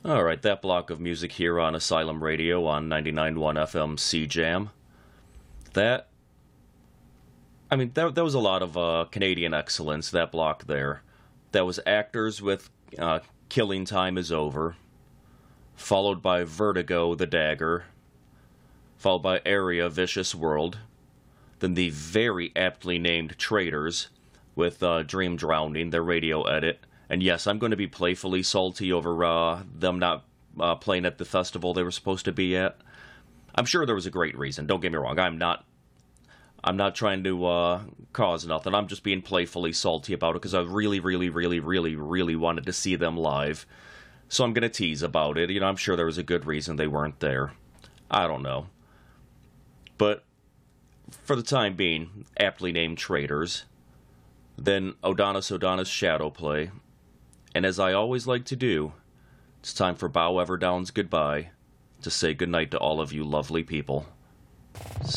Alright, that block of music here on Asylum Radio on 99.1 FM CJAM. That, that was a lot of Canadian excellence, that block there. That was Actors with Killing Time Is Over, followed by Vertigo, The Dagger, followed by Area, Vicious World, then the very aptly named Traitors with Dream Drowning, their radio edit. And yes, I'm going to be playfully salty over them not playing at the festival they were supposed to be at. I'm sure there was a great reason, don't get me wrong. I'm not trying to cause nothing. I'm just being playfully salty about it because I really, really, really, really, really wanted to see them live. So I'm going to tease about it. I'm sure there was a good reason they weren't there. I don't know. But for the time being, aptly named Traitors. Then Odanis Shadow Play. And as I always like to do, it's time for Bow Everdown's goodbye to say goodnight to all of you lovely people.